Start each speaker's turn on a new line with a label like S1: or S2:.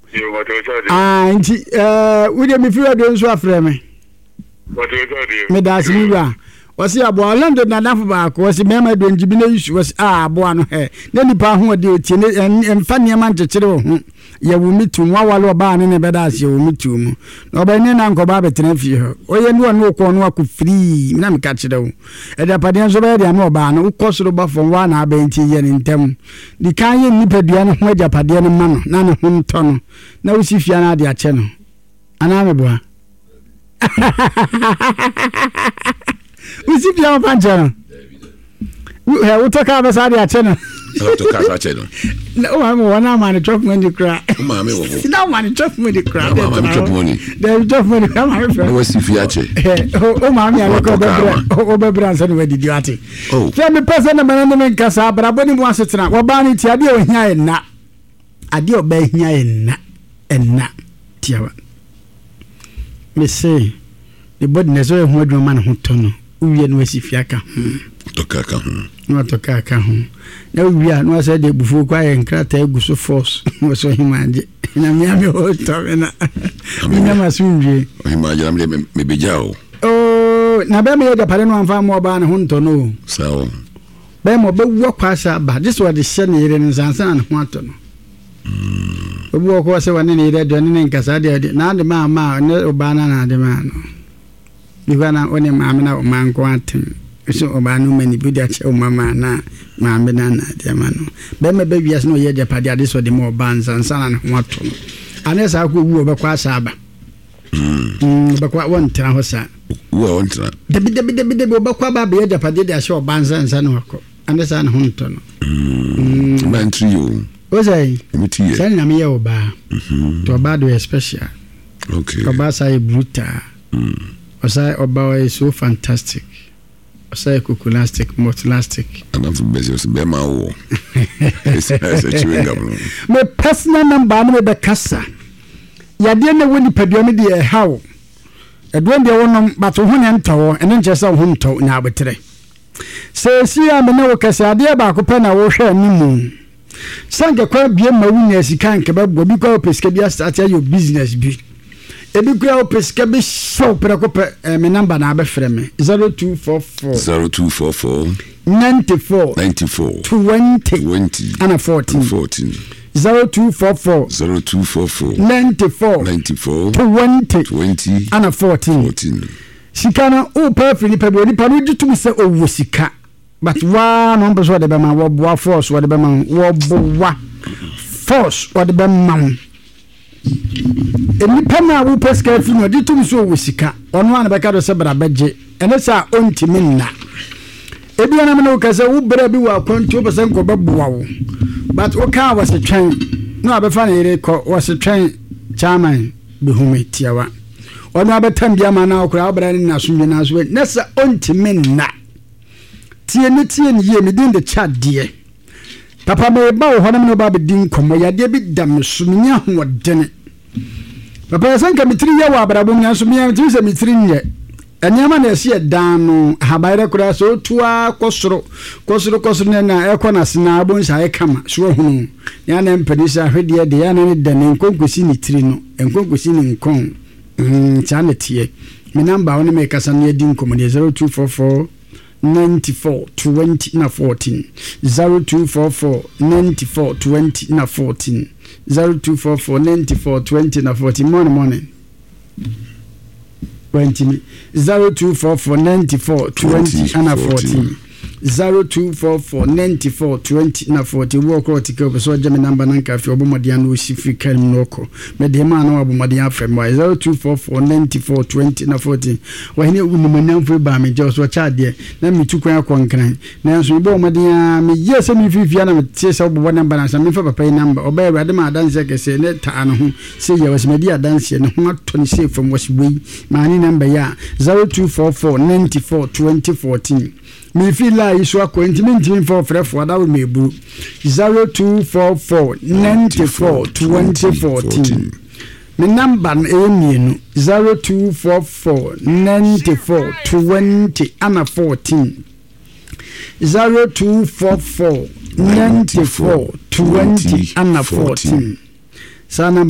S1: You what you said.
S2: We dey me feel do so afre me.
S1: What you said.
S2: Me da si bra. Wasi abo Orlando na dafo ba ko wasi mema do njibi na issue wasi abo no he. Na nipa ho de otie ne emfa niam nchechire ho. Ye wo mitum wawalo ba ne beda ase wo mitum. Na obani na nkoba betena fie ho. Oye no no ko no akọ free na me ka kire wo. E da pade so be de na oba na ukosoro ba fon wa na abenti ye ne ntem. Di kan ye nipa dua no ho aja pade no ma no na ne ho nto no. Na wo si fia na de ache no. Ana me boa. Usi pia pancha. We talk about Sadia channel.
S3: To casa channel.
S2: No, I'm one man drop money cry.
S3: Mammy,
S2: no man drop money cry.
S3: Drop money.
S2: They drop money. Come on, friend.
S3: What's if Yache?
S2: Oh, mammy, I look over brands anyway. Did you at it? Oh, tell me, person, a man in Casa, but I wouldn't want it now. What Barney Tiadio here and not. I do obey here and not. Tiawa. Me say, the body is a man who turn. We no sifiaka
S3: tokaka
S2: no tokaka na we are no say de bufu kwa enkrata eguso force wo so himaje na miame ho to na ina masunje
S3: himaje na me bejao
S2: na be me da pare no amfa mo ba na ho nto no
S3: sawo
S2: be mo be wo kwasa ba this what the share ne ire nsansan na ho ato no obu ko se wane ne ire do ne nkasa de na de ma ne obana na de ma no Bigana one maame na manko atem so obanu mani budi ache o mama na maame na na de ma no be me be wiase no ye japade ade so de mo banza nsana na ho ato anesa ko wu obekwa asaba obekwa wontra ho sa
S3: wu wontra
S2: de obekwa ba be japade de ache o banza nsana ho anesa na ho nto no
S3: man trio
S2: o say
S3: emiti
S2: say na me ye oba to oba do special
S3: okay
S2: oba say brutal Osai Obawa is so fantastic. Osai kukulastic, multilastic.
S3: And I'm from Bezos Bema. It's a chewing gum.
S2: My personal number, me the Cassa. Yadiana Winnie Pediomi, dear, how? A dwen de one, but one and tower, and then just a home to now but today. Say, see, I'm a no Cassa, dear Bacopena, or share moon. Sanka quite be a marine as you can't come up, but because Pescabia started your business be. Ebikura opeska be show prekope me number na abefre me
S3: 0244
S2: 94 20 and 14 0244 94 20 and 14 Sikana o perfect nipa bi nipa no ditum se owo sika but wa no mbe so de be ma wo boa force wo de be ma wo boa force wo de be ma enipa na wo peska fi no ditum so wo sika ono an be ka do se bra beje ene sa ontimi nna ebi ana me no ka se wo bra bi wa kwantu be se nko be boa wo but o ka was a twen no abefa na ire ko was a twen chairman be humi tiawa ono abetam bia ma na okura obra ni na so na so na sa ontimi nna tie ni ye me din de chat die papa me ba wo hono me ba be din komo ya de bi dam so nya ho dene papa san ka mitri ye wa brabo nya so nya ti se mitri nye anyama na se dan no habaire kura so tua kosoro na ekona sina abon sha e kama so hunu ya na mpedisa hwede de ya na ne dan nkonkosi ni tiri no nkonkosi ni nkon chane tie me number one me kasa ne din komo 0244 94 20 na 14 0244 94 20 na 14 0244 94 20 na 14 morning 20 0244 94 20 na 14 0244 94 20 na 40 work out ke so jame number nanka fi obomodi an osifi kan noko me de ma na obomodi afem 0244 94 20 na 40 wa hene unumanyam fo ba me jo so cha de na mi tukwan akonkran na so ibo omodi a me yese mi fifia na me tie se obo number na sa me fa papa number oba ewade ma adanse ke se ne ta no ho se ye was me di adanse ne ho atoni se from was we ma ni number ya 0244 94 20 14 me feel like you are continue for frefo that will me bru 0244 94 2014 me number emienu 0244 94 20 and 14 0244 94 20 and 14 sana